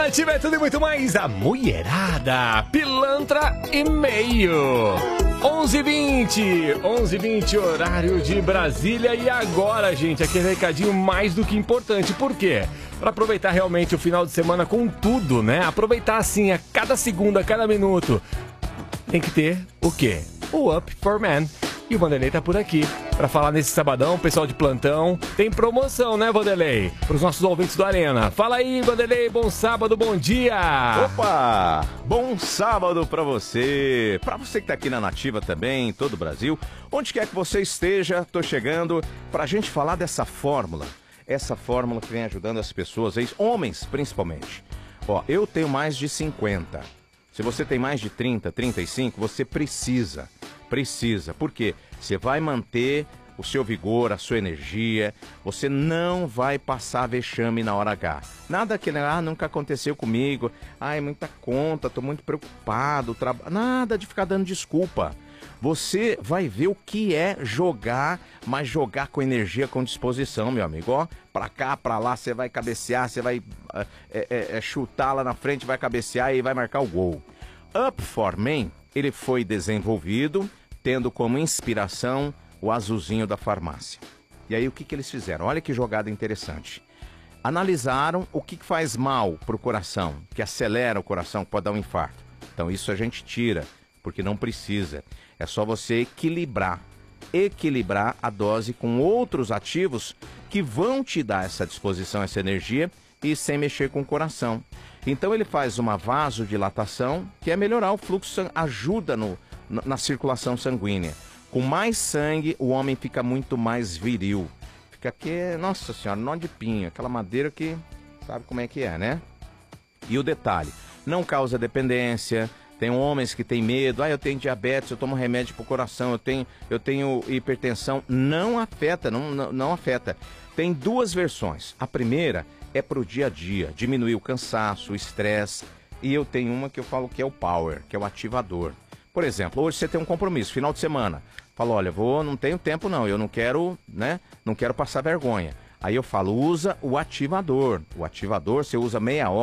Nativa é tudo e muito mais, a mulherada, pilantra e meio. 11h20, horário de Brasília. E agora, gente, aquele recadinho mais do que importante. Por quê? Para aproveitar realmente o final de semana com tudo, né? Aproveitar assim a cada segundo, a cada minuto. Tem que ter o quê? O Up for Men. E o Vanderlei tá por aqui para falar nesse sabadão, pessoal de plantão. Tem promoção, né, Vanderlei? Para os nossos ouvintes do Arena. Fala aí, Vanderlei, bom sábado, bom dia! Opa! Bom sábado para você que tá aqui na Nativa também, em todo o Brasil. Onde quer que você esteja, tô chegando pra gente falar dessa fórmula. Essa fórmula que vem ajudando as pessoas, homens principalmente. Ó, eu tenho mais de 50. Se você tem mais de 30, 35, você precisa. Por quê? Você vai manter o seu vigor, a sua energia, você não vai passar vexame na hora H. Nada que, nunca aconteceu comigo, é muita conta, tô muito preocupado, nada de ficar dando desculpa. Você vai ver o que é jogar, mas jogar com energia, com disposição, meu amigo. Ó, pra cá, pra lá, você vai cabecear, você vai chutar lá na frente, vai cabecear e vai marcar o gol. Up for Men, ele foi desenvolvido tendo como inspiração o azulzinho da farmácia. E aí o que eles fizeram? Olha que jogada interessante. Analisaram o que faz mal para o coração, que acelera o coração, que pode dar um infarto. Então isso a gente tira, porque não precisa. É só você equilibrar a dose com outros ativos que vão te dar essa disposição, essa energia e sem mexer com o coração. Então ele faz uma vasodilatação, que é melhorar o fluxo, ajuda na circulação sanguínea. Com mais sangue, o homem fica muito mais viril. Fica aqui, nossa senhora, nó de pinho, aquela madeira que sabe como é que é, né? E o detalhe, não causa dependência. Tem homens que têm medo, eu tenho diabetes, eu tomo remédio pro coração, eu tenho hipertensão. Não afeta, não afeta. Tem duas versões. A primeira é pro dia a dia, diminuir o cansaço, o estresse. E eu tenho uma que eu falo que é o power, que é o ativador. Por exemplo, hoje você tem um compromisso, final de semana. Fala, olha, não tenho tempo não, eu não quero passar vergonha. Aí eu falo, usa o ativador. O ativador você usa meia hora.